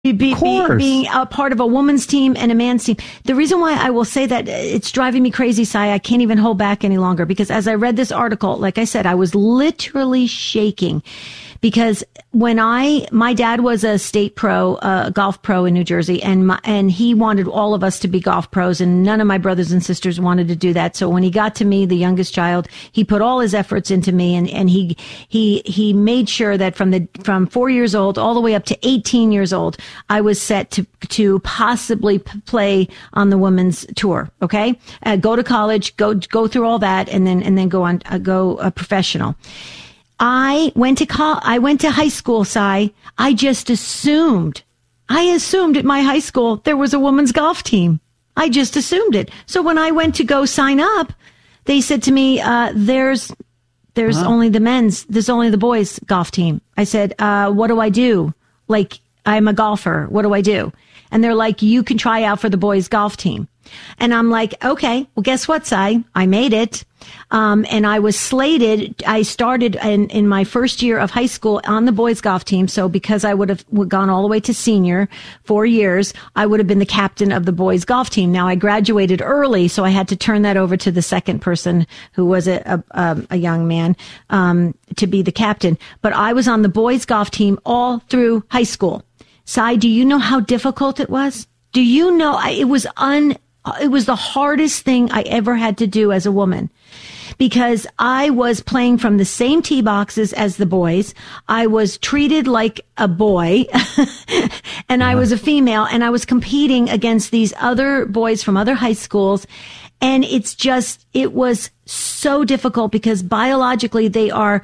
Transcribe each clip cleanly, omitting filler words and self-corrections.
being a part of a woman's team and a man's team. The reason why I will say that it's driving me crazy, Sai, I can't even hold back any longer, because as I read this article, like I said, I was literally shaking, because when my dad was a state pro, golf pro in New Jersey, and he wanted all of us to be golf pros, and none of my brothers and sisters wanted to do that. So when he got to me, the youngest child, he put all his efforts into me, and he made sure that from 4 years old all the way up to 18 years old, I was set to possibly play on the women's tour. Okay. Go to college, go through all that, and then go professional. I went to high school, Sai. I assumed at my high school there was a women's golf team. I just assumed it. So when I went to go sign up, they said to me, there's only there's only the boys golf team. I said, what do I do? Like, I'm a golfer. What do I do? And they're like, you can try out for the boys golf team. And I'm like, okay, well, guess what, Sai? I made it. And I was slated. I started in my first year of high school on the boys golf team. So because I would have gone all the way to senior 4 years, I would have been the captain of the boys golf team. Now I graduated early, so I had to turn that over to the second person, who was a young man, to be the captain. But I was on the boys golf team all through high school. Sai, do you know how difficult it was? Do you know it was the hardest thing I ever had to do as a woman, because I was playing from the same tee boxes as the boys. I was treated like a boy and I was a female, and I was competing against these other boys from other high schools. And it was so difficult, because biologically they are,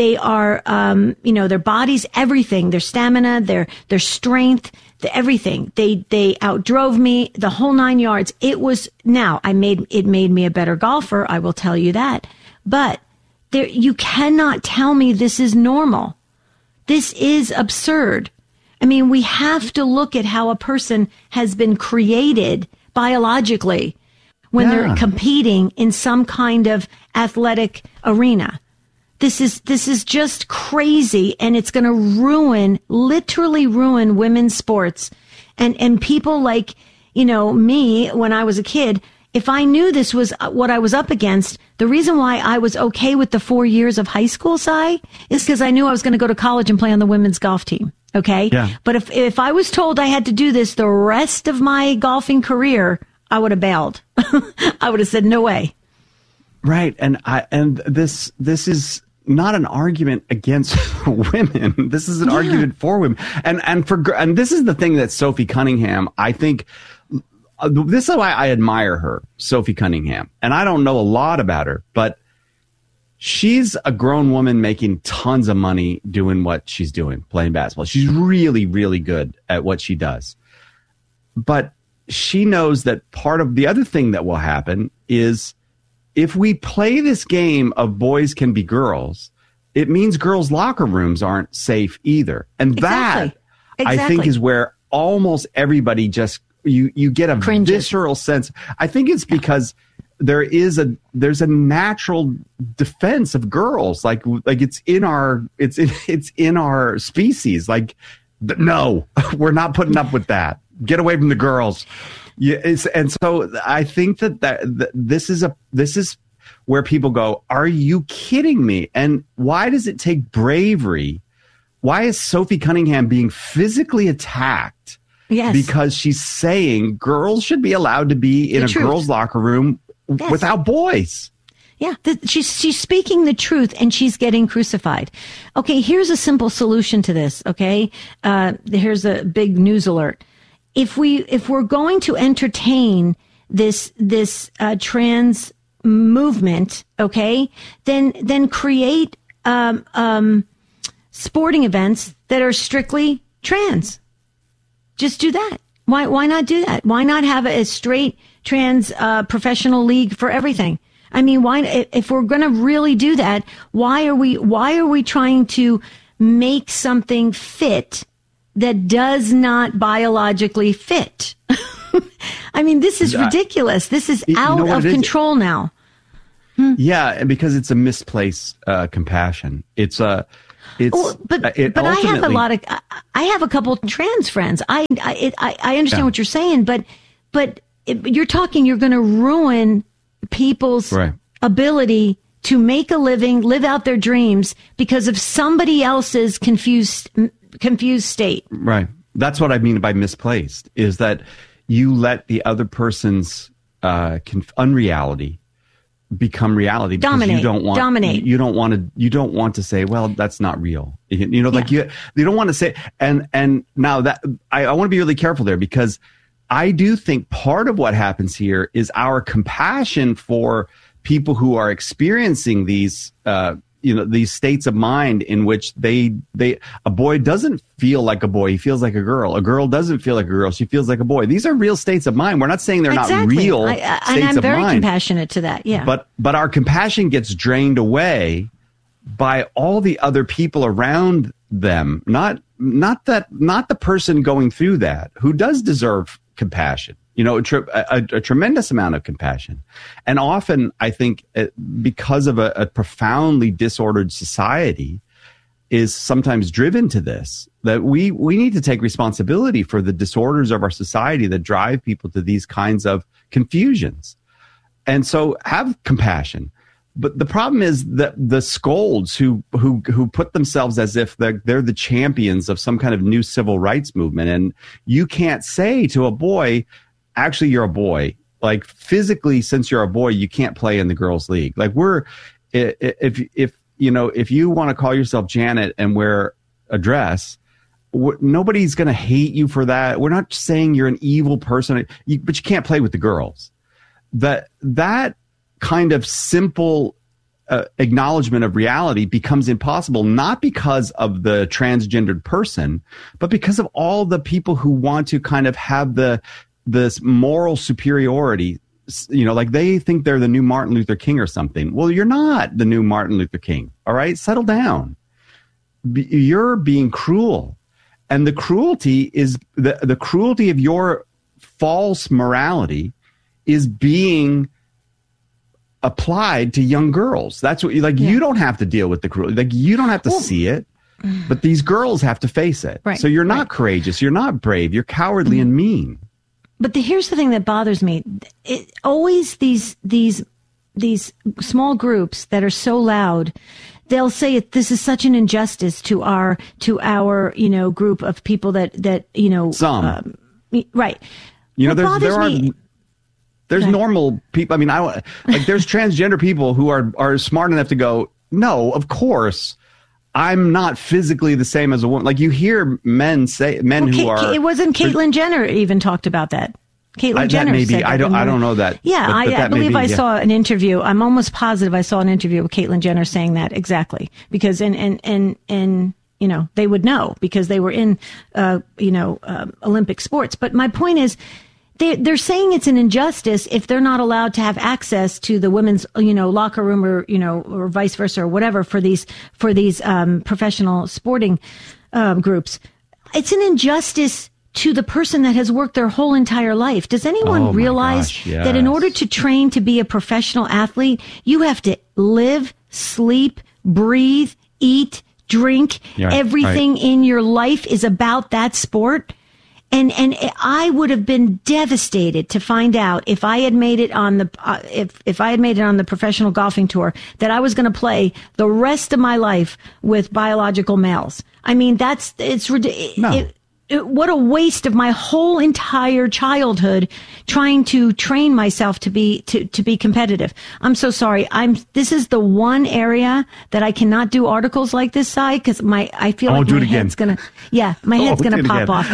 their bodies, everything, their stamina, their strength, everything. They outdrove me, the whole 9 yards. It made me a better golfer. I will tell you that. But you cannot tell me this is normal. This is absurd. I mean, we have to look at how a person has been created biologically when they're competing in some kind of athletic arena. This is just crazy, and it's going to literally ruin women's sports. And people like, me, when I was a kid, if I knew this was what I was up against, the reason why I was okay with the 4 years of high school, Sai, is because I knew I was going to go to college and play on the women's golf team. Okay. Yeah. But if I was told I had to do this the rest of my golfing career, I would have bailed. I would have said, no way. Right. And this is not an argument against women. This is an argument for women. And this is the thing that Sophie Cunningham, I think, this is why I admire her, Sophie Cunningham. And I don't know a lot about her, but she's a grown woman making tons of money doing what she's doing, playing basketball. She's really, really good at what she does. But she knows that part of the other thing that will happen is, if we play this game of boys can be girls, it means girls' locker rooms aren't safe either. And that, I think, is where almost everybody just, you get a visceral sense. I think it's because there's a natural defense of girls. Like it's in our species. Like, no, we're not putting up with that. Get away from the girls. Yeah, and so I think that this is where people go, are you kidding me? And why does it take bravery? Why is Sophie Cunningham being physically attacked? Yes. Because she's saying girls should be allowed to be in a girls' locker room without boys. Yeah, she's speaking the truth, and she's getting crucified. Okay, here's a simple solution to this, okay? Here's a big news alert. If we're going to entertain this trans movement, okay, then create sporting events that are strictly trans. Just do that. Why not do that? Why not have a straight trans professional league for everything? I mean, if we're going to really do that, why are we trying to make something fit that does not biologically fit? I mean, this is ridiculous. This is out of control now. Yeah, and because it's a misplaced compassion. It's But I have I have a couple trans friends. I understand what you're saying, but you're going to ruin people's ability to make a living, live out their dreams because of somebody else's confused state. Right. That's what I mean by misplaced, is that you let the other person's unreality become reality. Dominate. You don't want to say, well, that's not real. You don't want to say, and now that I want to be really careful there, because I do think part of what happens here is our compassion for people who are experiencing these, these states of mind in which a boy doesn't feel like a boy, he feels like a girl. A girl doesn't feel like a girl, she feels like a boy. These are real states of mind. We're not saying they're not real states of mind. And I'm very compassionate to that, yeah. But our compassion gets drained away by all the other people around them. Not the person going through that, who does deserve compassion. A tremendous amount of compassion. And often, I think, because of a profoundly disordered society, is sometimes driven to this, that we need to take responsibility for the disorders of our society that drive people to these kinds of confusions. And so have compassion. But the problem is that the scolds who put themselves as if they're the champions of some kind of new civil rights movement. And you can't say to a boy, actually, you're a boy. Like, physically, since you're a boy, you can't play in the girls' league. Like, if you want to call yourself Janet and wear a dress, nobody's going to hate you for that. We're not saying you're an evil person, but you can't play with the girls. That kind of simple acknowledgement of reality becomes impossible, not because of the transgendered person, but because of all the people who want to kind of have this moral superiority, like they think they're the new Martin Luther King or something. Well, you're not the new Martin Luther King. All right. Settle down. You're being cruel. And the cruelty is the cruelty of your false morality is being applied to young girls. That's what you don't have to deal with the cruelty. Like, you don't have to see it, but these girls have to face it. Right. So you're not courageous. You're not brave. You're cowardly and mean. But here's the thing that bothers me. Always these small groups that are so loud, they'll say this is such an injustice to our group of people that some right. There's normal people. I mean, there's transgender people who are smart enough to go, no, of course, I'm not physically the same as a woman. Like, you hear men who are. It wasn't Caitlyn Jenner even talked about that. Caitlyn Jenner maybe said that. I don't know that. Yeah, I believe I saw an interview. I'm almost positive I saw an interview with Caitlyn Jenner saying that exactly, because and they would know because they were in Olympic sports. But my point is, they're saying it's an injustice if they're not allowed to have access to the women's, locker room or vice versa or whatever for these professional sporting groups. It's an injustice to the person that has worked their whole entire life. Does anyone realize that in order to train to be a professional athlete, you have to live, sleep, breathe, eat, drink. Everything in your life is about that sport. And I would have been devastated to find out if I had made it on the if I had made it on the professional golfing tour that I was going to play the rest of my life with biological males. I mean, it's ridiculous. No. What a waste of my whole entire childhood trying to train myself to be competitive. I'm so sorry. This is the one area that I cannot do articles like this, Si, because I feel like my head's gonna pop off.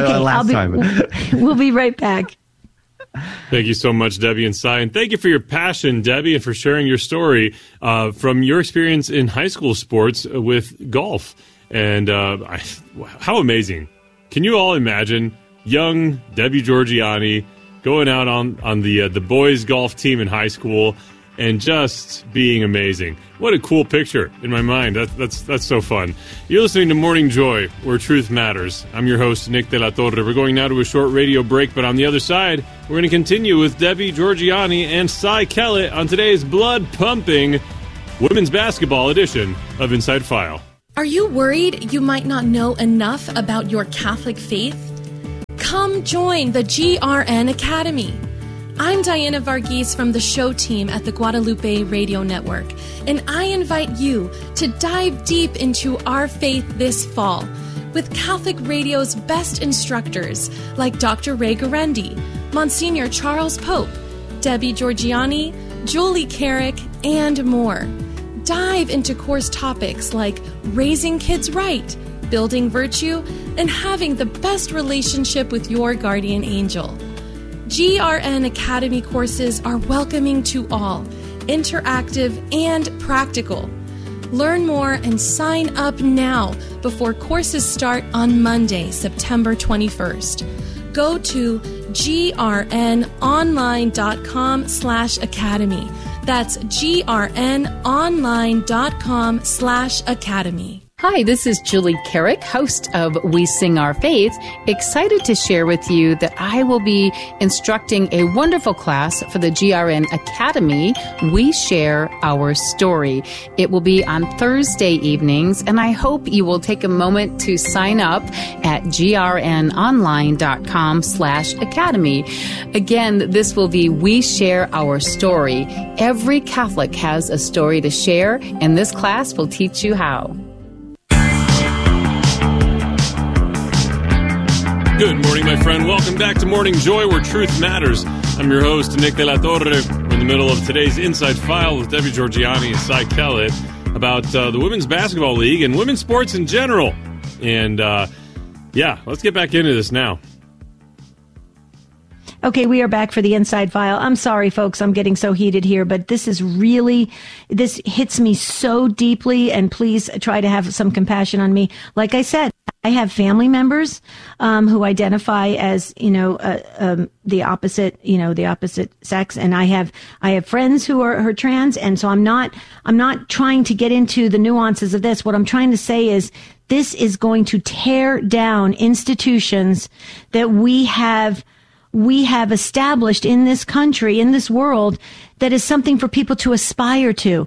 Okay, we'll be right back. Thank you so much, Debbie and Si, and thank you for your passion, Debbie, and for sharing your story from your experience in high school sports with golf. And how amazing. Can you all imagine young Debbie Georgianni going out on the boys' golf team in high school and just being amazing? What a cool picture in my mind. That's so fun. You're listening to Morning Joy, where truth matters. I'm your host, Nick De La Torre. We're going now to a short radio break, but on the other side, we're going to continue with Debbie Georgianni and Si Kellett on today's blood-pumping women's basketball edition of Inside File. Are you worried you might not know enough about your Catholic faith? Come join the GRN Academy. I'm Diana Varghese from the show team at the Guadalupe Radio Network, and I invite you to dive deep into our faith this fall with Catholic Radio's best instructors like Dr. Ray Guarendi, Monsignor Charles Pope, Debbie Georgiani, Julie Carrick, and more. Dive into course topics like raising kids right, building virtue, and having the best relationship with your guardian angel. GRN Academy courses are welcoming to all, interactive and practical. Learn more and sign up now before courses start on Monday, September 21st. Go to grnonline.com/academy. That's grnonline.com/academy. Hi, this is Julie Carrick, host of We Sing Our Faith, excited to share with you that I will be instructing a wonderful class for the GRN Academy, We Share Our Story. It will be on Thursday evenings, and I hope you will take a moment to sign up at grnonline.com/academy. Again, this will be We Share Our Story. Every Catholic has a story to share, and this class will teach you how. Good morning, my friend. Welcome back to Morning Joy, where truth matters. I'm your host, Nick De La Torre. We're in the middle of today's Inside File with Debbie Georgiani and Cy Kellett about the Women's Basketball League and women's sports in general. And, let's get back into this now. Okay, we are back for the Inside File. I'm sorry, folks, I'm getting so heated here, but this hits me so deeply, and please try to have some compassion on me. Like I said, I have family members who identify as, the opposite sex, and I have friends who are trans, and so I'm not trying to get into the nuances of this. What I'm trying to say is this is going to tear down institutions that we have established in this country, in this world, that is something for people to aspire to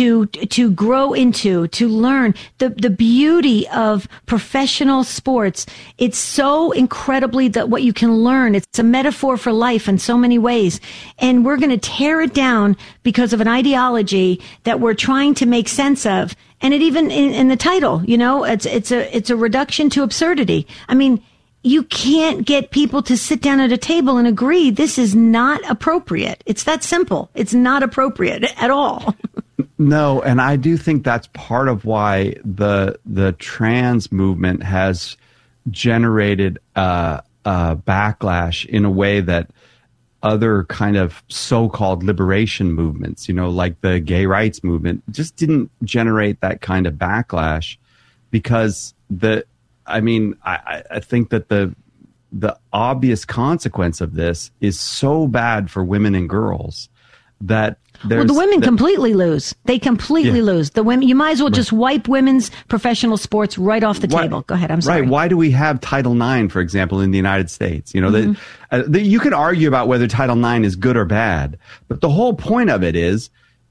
grow into, to learn. The beauty of professional sports, it's so incredibly that what you can learn. It's a metaphor for life in so many ways. And we're going to tear it down because of an ideology that we're trying to make sense of. And it even in the title, it's a reduction to absurdity. I mean, you can't get people to sit down at a table and agree this is not appropriate. It's that simple. It's not appropriate at all. No, and I do think that's part of why the trans movement has generated a backlash in a way that other kind of so-called liberation movements, like the gay rights movement, just didn't generate that kind of backlash because I think that the obvious consequence of this is so bad for women and girls that the women completely lose. They completely lose. The women, you might as well just wipe women's professional sports right off the table. Go ahead. I'm sorry. Right. Why do we have Title IX, for example, in the United States? You could argue about whether Title IX is good or bad, but the whole point of it is,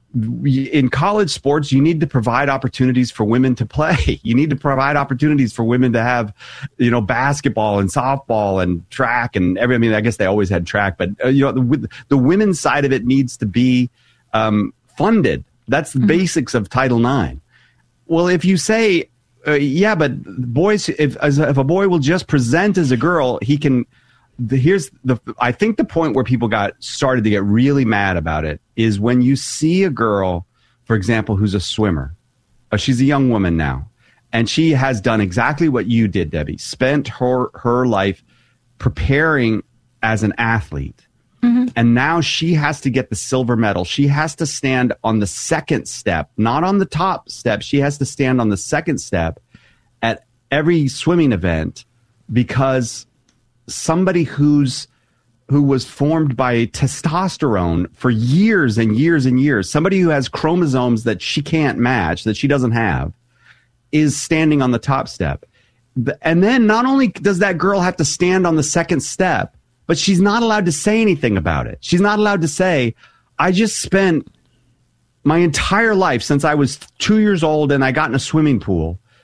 in college sports, you need to provide opportunities for women to play. You need to provide opportunities for women to have, basketball and softball and track and I guess they always had track, but the women's side of it needs to be funded. That's the basics of Title IX. Well, if you say, but boys, if a boy will just present as a girl, he can. I think the point where people started to get really mad about it is when you see a girl, for example, who's a swimmer. She's a young woman now, and she has done exactly what you did, Debbie. Spent her life preparing as an athlete. Mm-hmm. And now she has to get the silver medal. She has to stand on the second step, not on the top step. She has to stand on the second step at every swimming event because somebody who was formed by testosterone for years and years and years, somebody who has chromosomes that she can't match, that she doesn't have, is standing on the top step. And then not only does that girl have to stand on the second step, but she's not allowed to say anything about it. She's not allowed to say, I just spent my entire life since I was 2 years old and I got in a swimming pool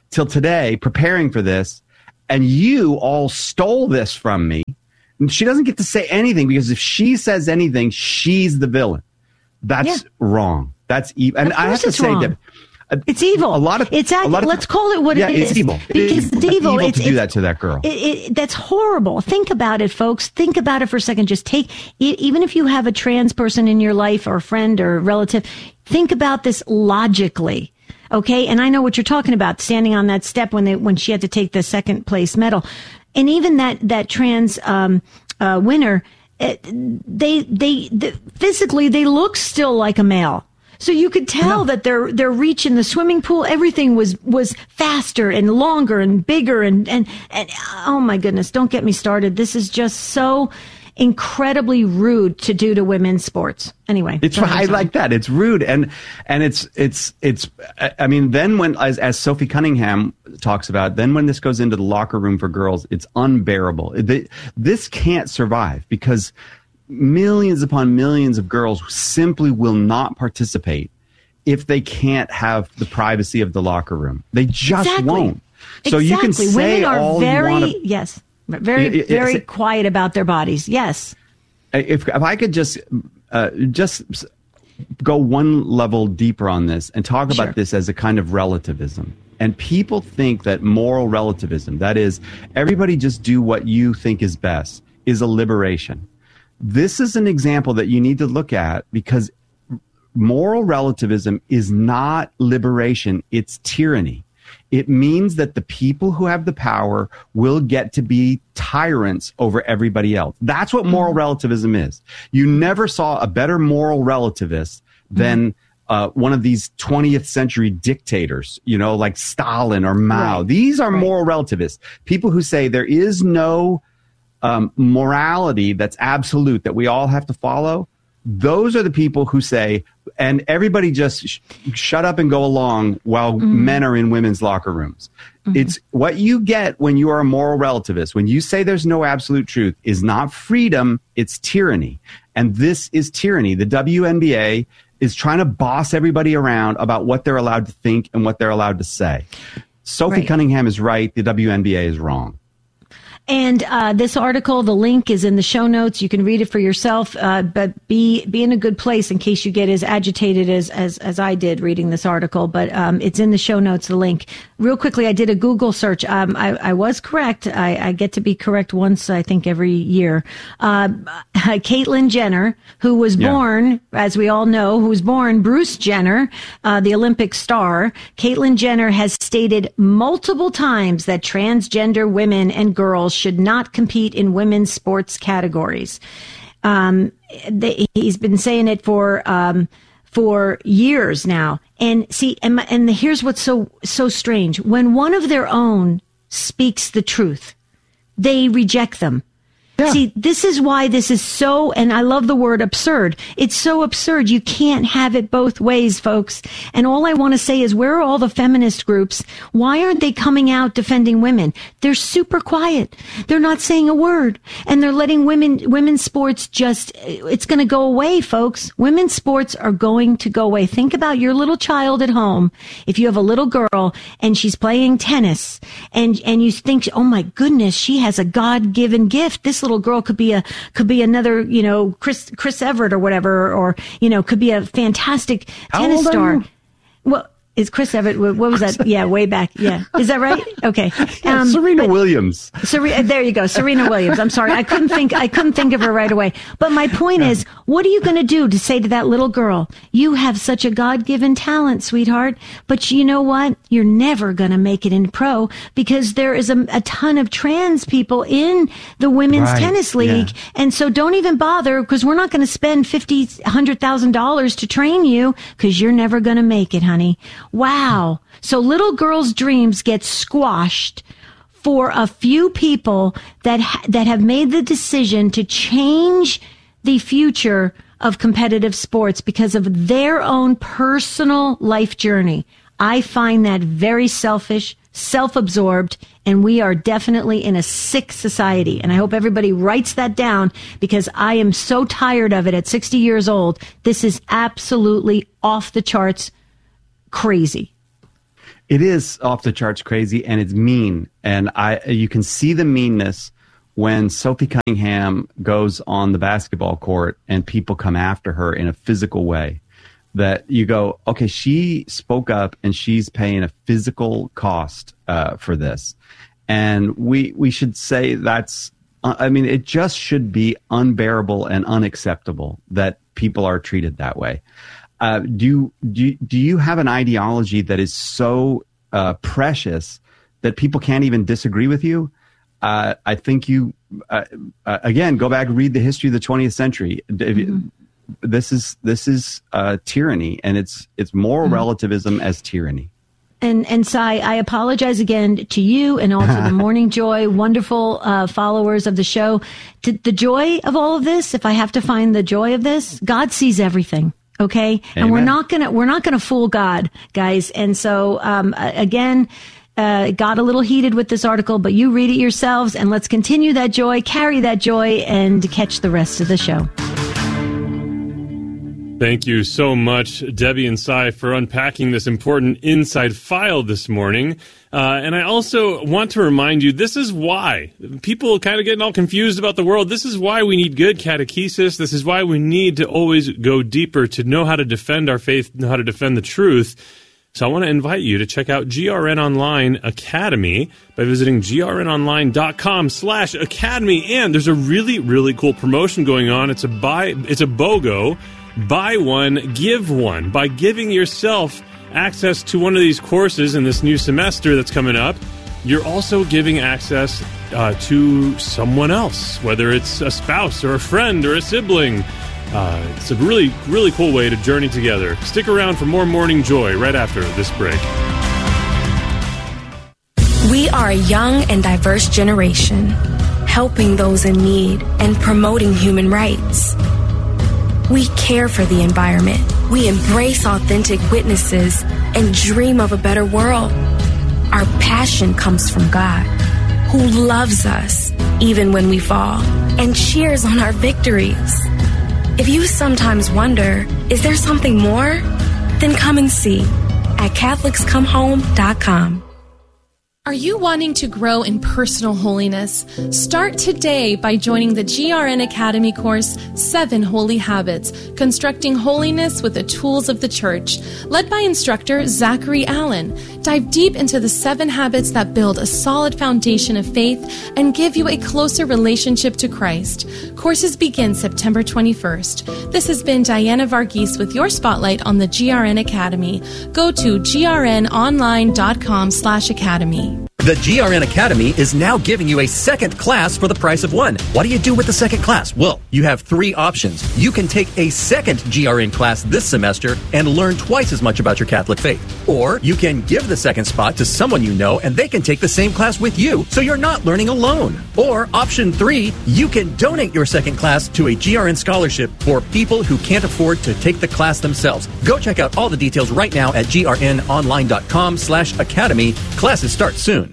till today preparing for this, and you all stole this from me. And she doesn't get to say anything, because if she says anything, she's the villain. That's wrong. That's evil. And I have to say that it's evil. Let's call it what it is. It's evil. Because it's evil. To do that to that girl. That's horrible. Think about it, folks. Think about it for a second. Just take, even if you have a trans person in your life, or a friend or a relative, think about this logically. Okay. And I know what you're talking about, standing on that step when she had to take the second place medal. And even that trans, winner, they physically, they look still like a male. So you could tell that their reach in the swimming pool, everything was faster and longer and bigger and oh my goodness, don't get me started. This is just so incredibly rude to do to women's sports. Anyway, I like that. It's rude, and it's. I mean, then when, as Sophie Cunningham talks about, then when this goes into the locker room for girls, it's unbearable. This can't survive, because millions upon millions of girls simply will not participate if they can't have the privacy of the locker room. They just won't. So you can say women are all very, you want to. Yes. Very quiet about their bodies. Yes. If I could just go one level deeper on this and talk about this as a kind of relativism. And people think that moral relativism, that is, everybody just do what you think is best, is a liberation. This is an example that you need to look at, because moral relativism is not liberation, it's tyranny. It means that the people who have the power will get to be tyrants over everybody else. That's what moral relativism is. You never saw a better moral relativist than one of these 20th century dictators, like Stalin or Mao. Right. These are moral relativists. People who say there is no morality that's absolute, that we all have to follow. Those are the people who say, and everybody just shut up and go along while men are in women's locker rooms. It's what you get when you are a moral relativist. When you say there's no absolute truth, is not freedom, it's tyranny. And this is tyranny. The WNBA is trying to boss everybody around about what they're allowed to think and what they're allowed to say. Sophie Cunningham is right. The WNBA is wrong. And this article, the link is in the show notes. You can read it for yourself, but be in a good place in case you get as agitated as I did reading this article. But it's in the show notes, the link. Real quickly, I did a Google search. I was correct. I get to be correct once, I think, every year. Caitlyn Jenner, who was born, as we all know, who was born Bruce Jenner, the Olympic star. Caitlyn Jenner has stated multiple times that transgender women and girls should not compete in women's sports categories. He's been saying it for years now. And see, and here's what's so strange. When one of their own speaks the truth, they reject them. Yeah. See, this is why this is so, and I love the word absurd. It's so absurd. You can't have it both ways, folks. And all I want to say is, where are all the feminist groups? Why aren't they coming out defending women? They're super quiet. They're not saying a word. And they're letting women's sports it's going to go away, folks. Women's sports are going to go away. Think about your little child at home. If you have a little girl and she's playing tennis and you think, oh my goodness, she has a God-given gift. This little girl could be another, Chris Everett or whatever, or, could be a fantastic tennis star. Well, is Chris Everett, what was that? Yeah, way back. Yeah. Is that right? Okay. Serena Williams. There you go. Serena Williams. I'm sorry. I couldn't think of her right away. But my point is, what are you going to do to say to that little girl, you have such a God-given talent, sweetheart, but you know what? You're never going to make it in pro, because there is a ton of trans people in the women's tennis league. Yeah. And so don't even bother, because we're not going to spend $100,000 to train you, because you're never going to make it, honey. Wow. So little girls' dreams get squashed for a few people that have made the decision to change the future of competitive sports because of their own personal life journey. I find that very selfish, self-absorbed, and we are definitely in a sick society. And I hope everybody writes that down, because I am so tired of it at 60 years old. This is absolutely off the charts crazy. It is off the charts crazy, and it's mean. And you can see the meanness when Sophie Cunningham goes on the basketball court and people come after her in a physical way. That you go, okay, she spoke up and she's paying a physical cost for this. And we should say that's, it just should be unbearable and unacceptable that people are treated that way. Do you have an ideology that is so precious that people can't even disagree with you? I think you, again, go back and read the history of the 20th century. This is tyranny, and it's moral relativism as tyranny. And Cy, I apologize again to you and also the Morning Joy wonderful followers of the show. The joy of all of this, if I have to find the joy of this, God sees everything. Okay. Amen. And we're not gonna fool God, guys. And so, again, got a little heated with this article, but you read it yourselves, and let's continue that joy, carry that joy, and catch the rest of the show. Thank you so much, Debbie and Cy, for unpacking this important inside file this morning. And I also want to remind you, this is why people kind of getting all confused about the world. This is why we need good catechesis. This is why we need to always go deeper to know how to defend our faith, know how to defend the truth. So I want to invite you to check out GRN Online Academy by visiting grnonline.com/academy. And there's a really, really cool promotion going on. It's a BOGO. Buy one, give one. By giving yourself access to one of these courses in this new semester that's coming up, you're also giving access to someone else, whether it's a spouse or a friend or a sibling. It's a really, really cool way to journey together. Stick around for more Morning Joy right after this break. We are a young and diverse generation, helping those in need and promoting human rights. We care for the environment. We embrace authentic witnesses and dream of a better world. Our passion comes from God, who loves us even when we fall and cheers on our victories. If you sometimes wonder, is there something more? Then come and see at CatholicsComeHome.com. Are you wanting to grow in personal holiness? Start today by joining the GRN Academy course, 7 Holy Habits, Constructing Holiness with the Tools of the Church, led by instructor Zachary Allen. Dive deep into the 7 habits that build a solid foundation of faith and give you a closer relationship to Christ. Courses begin September 21st. This has been Diana Varghese with your spotlight on the GRN Academy. Go to grnonline.com/academy. The GRN Academy is now giving you a second class for the price of one. What do you do with the second class? Well, you have 3 options. You can take a second GRN class this semester and learn twice as much about your Catholic faith. Or you can give the second spot to someone you know and they can take the same class with you, so you're not learning alone. Or option 3, you can donate your second class to a GRN scholarship for people who can't afford to take the class themselves. Go check out all the details right now at grnonline.com/academy. Classes start soon.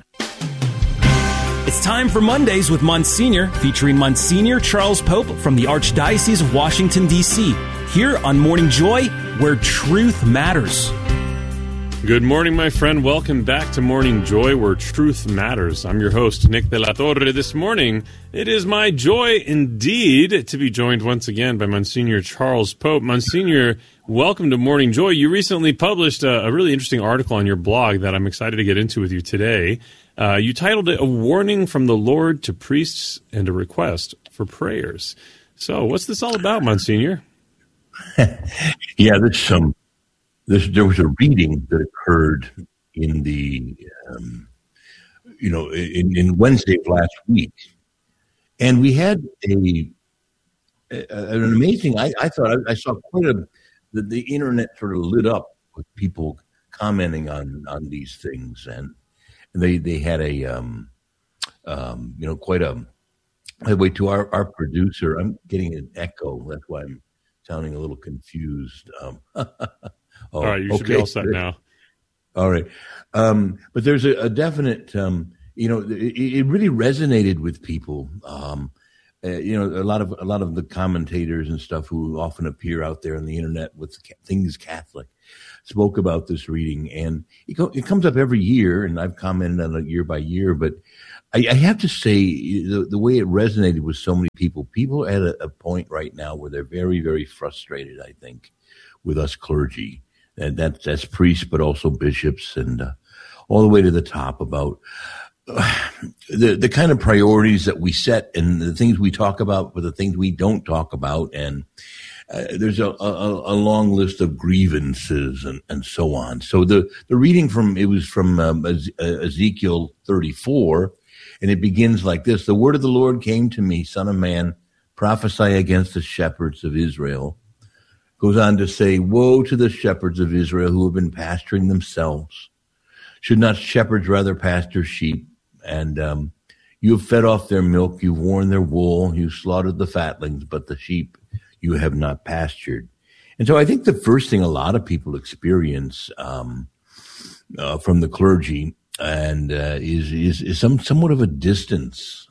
It's time for Mondays with Monsignor, featuring Monsignor Charles Pope from the Archdiocese of Washington, D.C. Here on Morning Joy, where truth matters. Good morning, my friend. Welcome back to Morning Joy, where truth matters. I'm your host, Nick de la Torre. This morning, it is my joy indeed to be joined once again by Monsignor Charles Pope. Monsignor, welcome to Morning Joy. You recently published a really interesting article on your blog that I'm excited to get into with you today. You titled it, "A Warning from the Lord to Priests and a Request for Prayers." So what's this all about, Monsignor? Yeah, there was a reading that occurred in the, in Wednesday of last week. And we had an amazing, I thought, I saw the internet sort of lit up with people commenting on these things. And they had quite a, by the way, to our producer, I'm getting an echo. That's why I'm sounding a little confused. All right, you should be all set now. All right. But there's a definite, it really resonated with people. a lot of the commentators and stuff who often appear out there on the internet with things Catholic spoke about this reading, and it comes up every year, and I've commented on it year by year. But I have to say, the way it resonated with so many people are at a point right now where they're very, very frustrated, I think, with us clergy, and that's priests, but also bishops, and all the way to the top about the kind of priorities that we set and the things we talk about, but the things we don't talk about, and there's a long list of grievances and so on. So the reading from Ezekiel 34, and it begins like this: "The word of the Lord came to me, Son of man, prophesy against the shepherds of Israel." Goes on to say, "Woe to the shepherds of Israel who have been pasturing themselves. Should not shepherds rather pasture sheep? And you have fed off their milk, you've worn their wool, you've slaughtered the fatlings, but the sheep you have not pastured." And so I think the first thing a lot of people experience from the clergy and is somewhat of a distance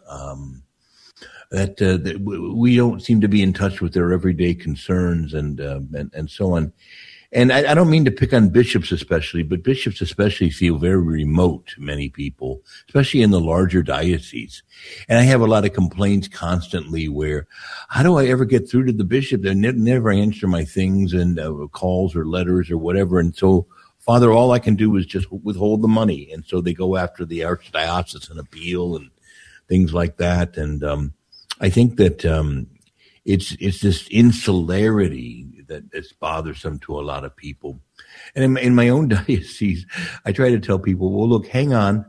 that we don't seem to be in touch with their everyday concerns and so on. And I don't mean to pick on bishops especially, but bishops especially feel very remote, many people, especially in the larger dioceses. And I have a lot of complaints constantly where, how do I ever get through to the bishop? They never answer my things and calls or letters or whatever. And so, Father, all I can do is just withhold the money. And so they go after the archdiocesan appeal and things like that. And I think that it's this insularity that is bothersome to a lot of people. And in my own diocese, I try to tell people, well, look, hang on.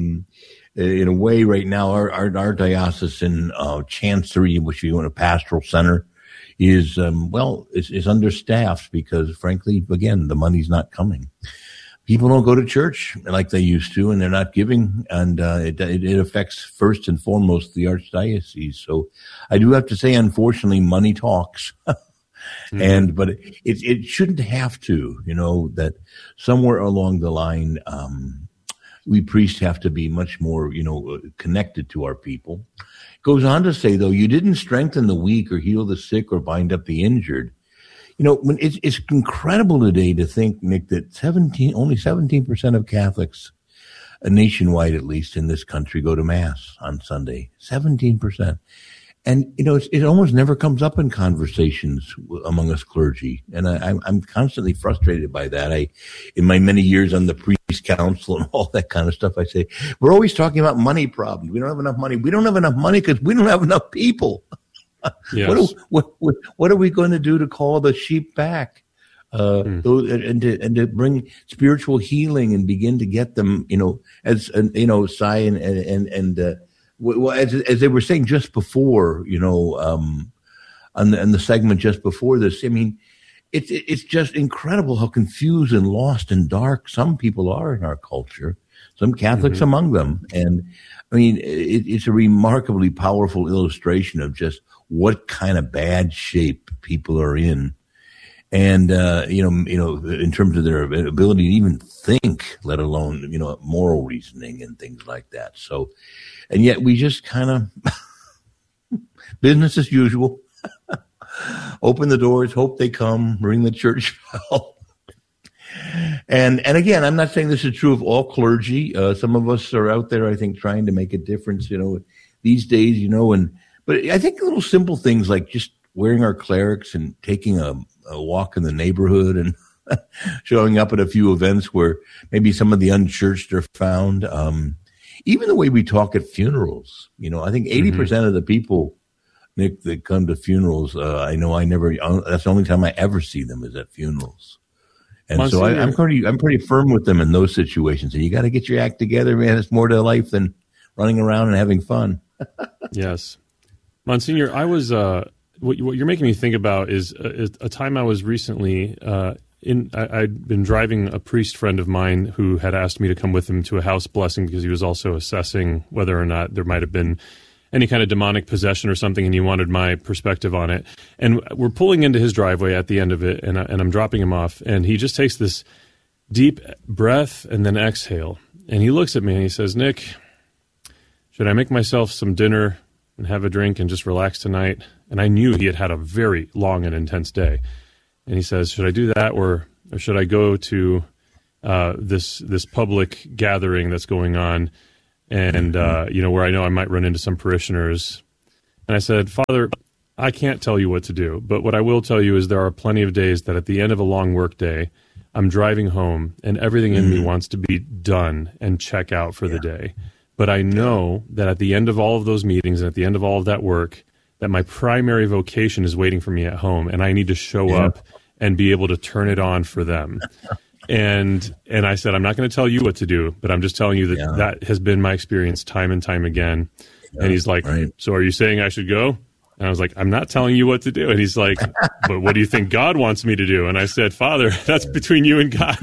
In a way, right now, our diocesan chancery, which we own a pastoral center, is understaffed because, frankly, again, the money's not coming. People don't go to church like they used to, and they're not giving, and it affects first and foremost the archdiocese. So I do have to say, unfortunately, money talks. But it shouldn't have to, that somewhere along the line, we priests have to be much more, connected to our people. It goes on to say, though, you didn't strengthen the weak or heal the sick or bind up the injured. When it's incredible today to think, Nick, that only 17% of Catholics, nationwide at least in this country, go to Mass on Sunday. 17%. And, it almost never comes up in conversations among us clergy. And I'm constantly frustrated by that. In my many years on the priest council and all that kind of stuff, I say, we're always talking about money problems. We don't have enough money. We don't have enough money because we don't have enough people. Yes. What are we going to do to call the sheep back? And to bring spiritual healing and begin to get them, as Cy and as they were saying just before, on the segment just before this, I mean, it's just incredible how confused and lost and dark some people are in our culture, some Catholics among them. And I mean, it's a remarkably powerful illustration of just what kind of bad shape people are in. And, in terms of their ability to even think, let alone, moral reasoning and things like that. So, and yet we just kind of business as usual, open the doors, hope they come, ring the church bell. And again, I'm not saying this is true of all clergy. Some of us are out there, I think, trying to make a difference, these days, but I think little simple things like just wearing our clerics and taking a walk in the neighborhood and showing up at a few events where maybe some of the unchurched are found. Even the way we talk at funerals, I think 80% of the people, Nick, that come to funerals, that's the only time I ever see them is at funerals. And Monsignor, so I'm pretty firm with them in those situations. And you got to get your act together, man. It's more to life than running around and having fun. Yes. Monsignor, I was, what you're making me think about is a time I was recently I'd been driving a priest friend of mine who had asked me to come with him to a house blessing because he was also assessing whether or not there might have been any kind of demonic possession or something, and he wanted my perspective on it. And we're pulling into his driveway at the end of it, and I'm dropping him off, and he just takes this deep breath and then exhale. And he looks at me and he says, "Nick, should I make myself some dinner and have a drink and just relax tonight. And I knew he had had a very long and intense day. And he says, should I do that or should I go to this public gathering that's going on and, where I know I might run into some parishioners? And I said, Father, I can't tell you what to do, but what I will tell you is there are plenty of days that at the end of a long work day, I'm driving home and everything in me wants to be done and check out for the day. But I know that at the end of all of those meetings and at the end of all of that work, that my primary vocation is waiting for me at home, and I need to show up and be able to turn it on for them. And I said, I'm not going to tell you what to do, but I'm just telling you that that has been my experience time and time again. And he's like, so are you saying I should go? And I was like, I'm not telling you what to do. And he's like, but what do you think God wants me to do? And I said, Father, that's between you and God.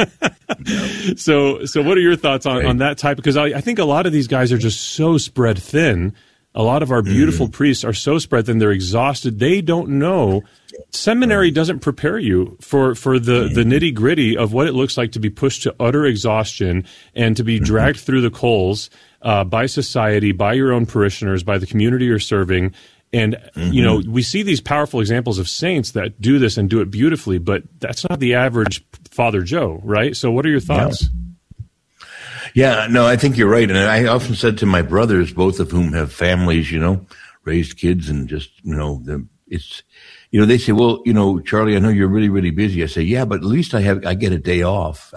So what are your thoughts on that type? Because I think a lot of these guys are just so spread thin. A lot of our beautiful priests are so spread thin, they're exhausted. They don't know. Seminary doesn't prepare you for the nitty gritty of what it looks like to be pushed to utter exhaustion and to be dragged through the coals by society, by your own parishioners, by the community you're serving. And, we see these powerful examples of saints that do this and do it beautifully, but that's not the average Father Joe, right? So what are your thoughts? Yeah, no, I think you're right. And I often said to my brothers, both of whom have families, raised kids and just, they say, well, Charlie, I know you're really, really busy. I say, yeah, but at least I get a day off.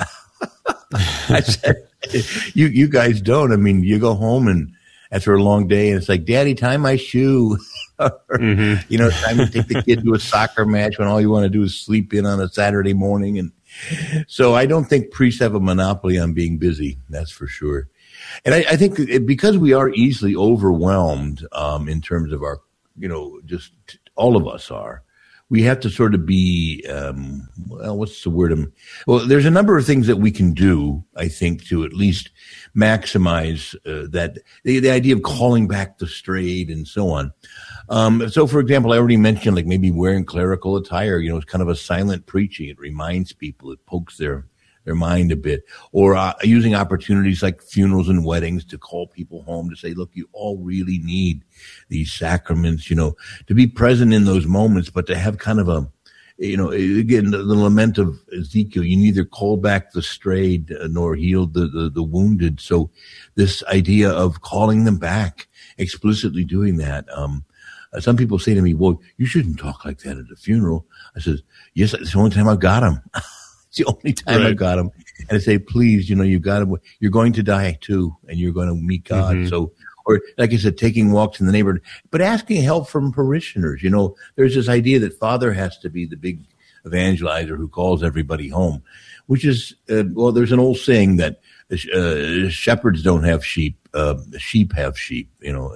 I said, you guys don't. I mean, you go home and after a long day and it's like, Daddy, tie my shoe. Time to take the kid to a soccer match when all you want to do is sleep in on a Saturday morning. And so I don't think priests have a monopoly on being busy. That's for sure. And I think because we are easily overwhelmed in terms of our, just all of us are, we have to sort of be, what's the word? Well, there's a number of things that we can do, I think, to at least maximize that the idea of calling back the strayed and so on. So, for example, I already mentioned like maybe wearing clerical attire. It's kind of a silent preaching. It reminds people. It pokes their mind a bit. Or using opportunities like funerals and weddings to call people home to say, look, you all really need these sacraments, to be present in those moments, but to have kind of a, again, the lament of Ezekiel, you neither call back the strayed nor heal the wounded. So this idea of calling them back, explicitly doing that. Some people say to me, well, you shouldn't talk like that at a funeral. I said, yes, it's the only time I've got them. It's the only time I got them. And I say, please, you got them. You're going to die too, and you're going to meet God. So, or like I said, taking walks in the neighborhood, but asking help from parishioners. There's this idea that Father has to be the big evangelizer who calls everybody home, which is, there's an old saying that shepherds don't have sheep. Sheep have sheep,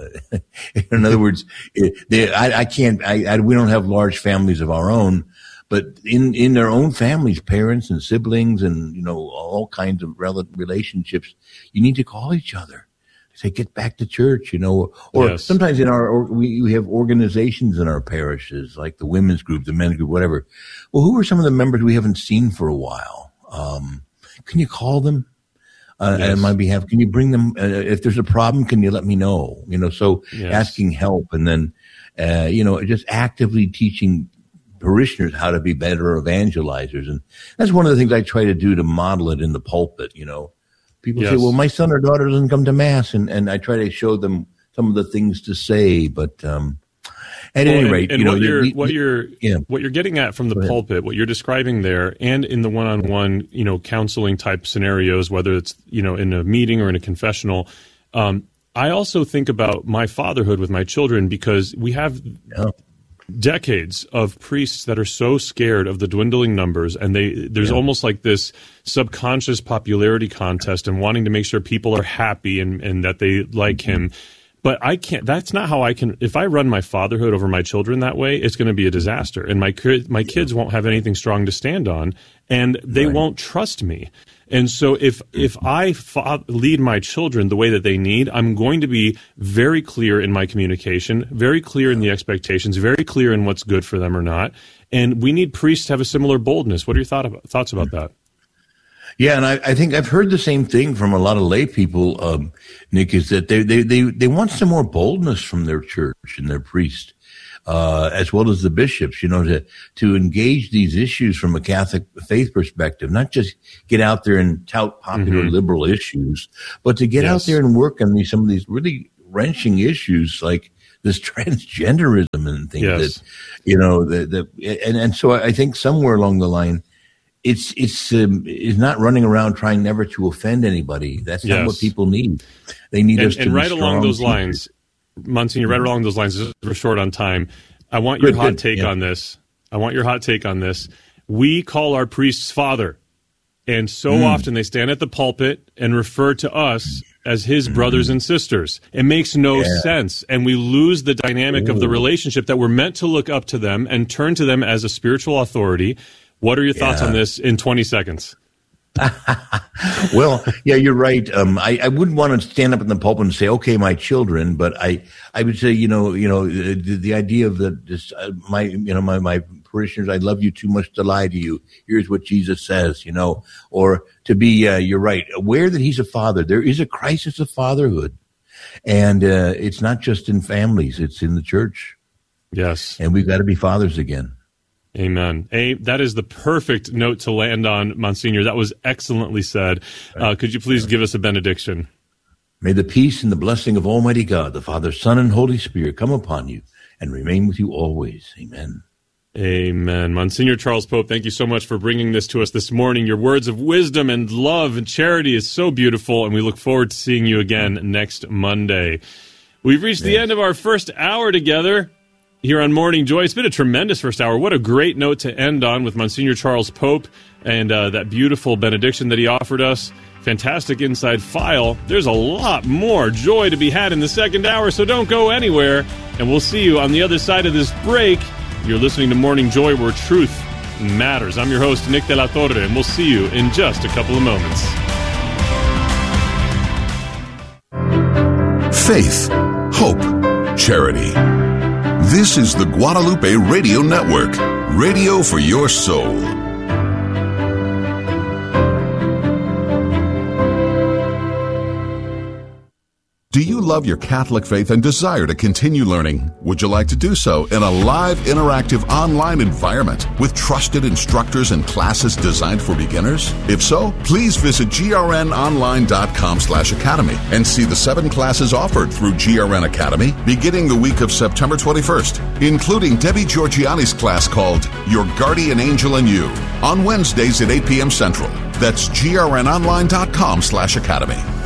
In other words, we don't have large families of our own, but in their own families, parents and siblings and, all kinds of relationships, you need to call each other. Say, get back to church, or sometimes we have organizations in our parishes, like the women's group, the men's group, whatever. Well, who are some of the members we haven't seen for a while? Can you call them? On my behalf, can you bring them? If there's a problem, can you let me know? Asking help and then, just actively teaching parishioners how to be better evangelizers. And that's one of the things I try to do to model it in the pulpit. People say, well, my son or daughter doesn't come to mass. And I try to show them some of the things to say, but, at any rate, what you're getting at from the pulpit, what you're describing there, and in the one-on-one, counseling type scenarios, whether it's in a meeting or in a confessional, I also think about my fatherhood with my children because we have decades of priests that are so scared of the dwindling numbers, and there's almost like this subconscious popularity contest and wanting to make sure people are happy and that they like him. But that's not how I can, if I run my fatherhood over my children that way, it's going to be a disaster. And my kids won't have anything strong to stand on, and they won't trust me. And so if I lead my children the way that they need, I'm going to be very clear in my communication, very clear in the expectations, very clear in what's good for them or not. And we need priests to have a similar boldness. What are your thoughts about that? Yeah, and I think I've heard the same thing from a lot of lay people, Nick, is that they want some more boldness from their church and their priest, as well as the bishops, to engage these issues from a Catholic faith perspective, not just get out there and tout popular liberal issues, but to get out there and work on some of these really wrenching issues like this transgenderism and things and so I think somewhere along the line, it's not running around trying never to offend anybody. That's not what people need. They need us to be right along those lines, Monsignor. Right along those lines, we're short on time. I want your hot take on this. We call our priests father, and so often they stand at the pulpit and refer to us as his brothers and sisters. It makes no sense, and we lose the dynamic of the relationship that we're meant to look up to them and turn to them as a spiritual authority. What are your thoughts on this in 20 seconds? Well, yeah, you're right. I wouldn't want to stand up in the pulpit and say, "Okay, my children," but I would say, the idea of my parishioners, I love you too much to lie to you. Here's what Jesus says, or to be, you're right, aware that he's a father. There is a crisis of fatherhood, and it's not just in families; it's in the church. Yes, and we've got to be fathers again. Amen. That is the perfect note to land on, Monsignor. That was excellently said. Could you please give us a benediction? May the peace and the blessing of Almighty God, the Father, Son, and Holy Spirit come upon you and remain with you always. Amen. Amen. Monsignor Charles Pope, thank you so much for bringing this to us this morning. Your words of wisdom and love and charity is so beautiful, and we look forward to seeing you again next Monday. We've reached the end of our first hour together here on Morning Joy. It's been a tremendous first hour. What a great note to end on with Monsignor Charles Pope and that beautiful benediction that he offered us. Fantastic inside file. There's a lot more joy to be had in the second hour, so don't go anywhere. And we'll see you on the other side of this break. You're listening to Morning Joy, where truth matters. I'm your host, Nick De La Torre, and we'll see you in just a couple of moments. Faith, hope, charity. This is the Guadalupe Radio Network, radio for your soul. Do you love your Catholic faith and desire to continue learning? Would you like to do so in a live, interactive, online environment with trusted instructors and classes designed for beginners? If so, please visit grnonline.com/academy and see the 7 classes offered through GRN Academy beginning the week of September 21st, including Debbie Georgiani's class called Your Guardian Angel and You on Wednesdays at 8 p.m. Central. That's grnonline.com/academy.